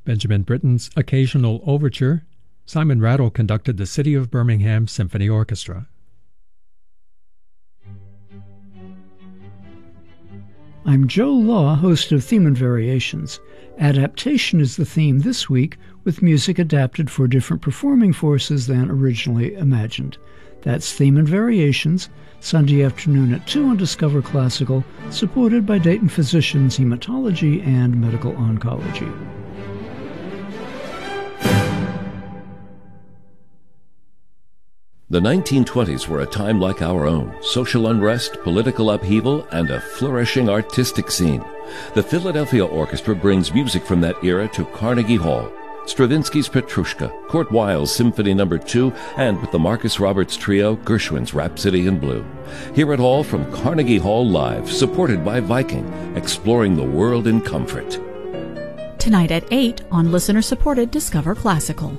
Benjamin Britten's Occasional Overture. Simon Rattle conducted the City of Birmingham Symphony Orchestra. I'm Joe Law, host of Theme and Variations. Adaptation is the theme this week, with music adapted for different performing forces than originally imagined. That's Theme and Variations, Sunday afternoon at 2 on Discover Classical, supported by Dayton Physicians Hematology and Medical Oncology. The 1920s were a time like our own: social unrest, political upheaval, and a flourishing artistic scene. The Philadelphia Orchestra brings music from that era to Carnegie Hall. Stravinsky's Petrushka, Kurt Weill's Symphony No. 2, and with the Marcus Roberts Trio, Gershwin's Rhapsody in Blue. Hear it all from Carnegie Hall Live, supported by Viking, exploring the world in comfort. Tonight at 8 on listener-supported Discover Classical.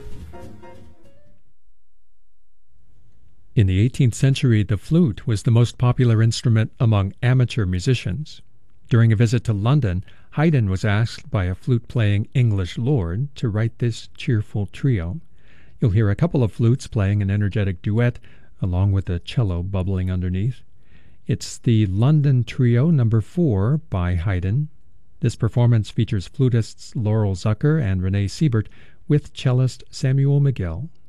In the 18th century, the flute was the most popular instrument among amateur musicians. During a visit to London, Haydn was asked by a flute-playing English lord to write this cheerful trio. You'll hear a couple of flutes playing an energetic duet, along with a cello bubbling underneath. It's the London Trio No. 4 by Haydn. This performance features flutists Laurel Zucker and Renee Siebert with cellist Samuel McGill.